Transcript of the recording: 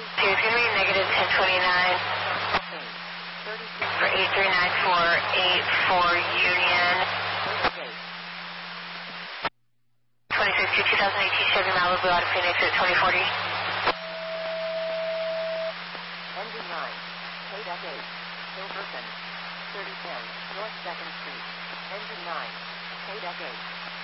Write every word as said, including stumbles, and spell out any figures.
Two, it's going to be negative ten twenty-nine for eight three nine four eight four Union. twenty-six to two thousand eighteen Chevy Malibu out of Phoenix at twenty forty. Engine nine, K D E C eight, Hilverton, thirty ten North second Street. Engine nine, K D E C eight.